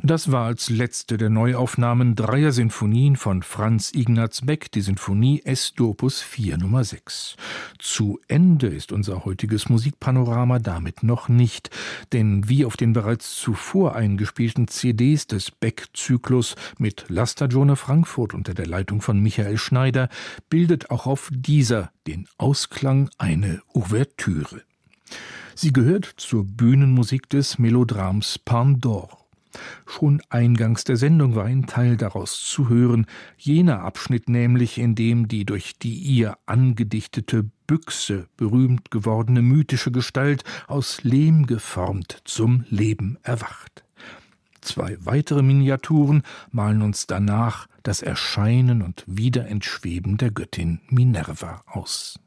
Das war als letzte der Neuaufnahmen dreier Sinfonien von Franz Ignaz Beck, die Sinfonie S-Dur Opus 4 Nummer 6. Zu Ende ist unser heutiges Musikpanorama damit noch nicht, denn wie auf den bereits zuvor eingespielten CDs des Beck-Zyklus mit La Stagione Frankfurt unter der Leitung von Michael Schneider bildet auch auf dieser den Ausklang eine Ouvertüre. Sie gehört zur Bühnenmusik des Melodrams Pandore. Schon eingangs der Sendung war ein Teil daraus zu hören, jener Abschnitt nämlich, in dem die durch die ihr angedichtete Büchse berühmt gewordene mythische Gestalt aus Lehm geformt zum Leben erwacht. Zwei weitere Miniaturen malen uns danach das Erscheinen und Wiederentschweben der Göttin Minerva aus.